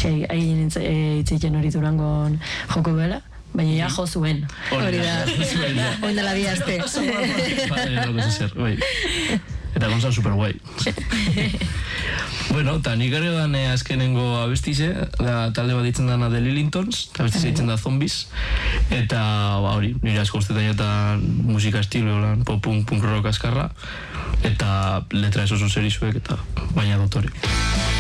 hain itzeiten hori Durangon joko bela, baina ja jo zuen. Hori da. Oin dela bi aste. Eta gonzan super guai. Bueno, eta nik ere dan azkenengo abestize, da talde bat ditzen dana The Lillingtons, eta abestize ditzen da Zombies, eta hori, nire asko ustetan eta musika estilo, pop-punk, punk rock askarra, eta letra esoso zerizuek, eta baina dotore.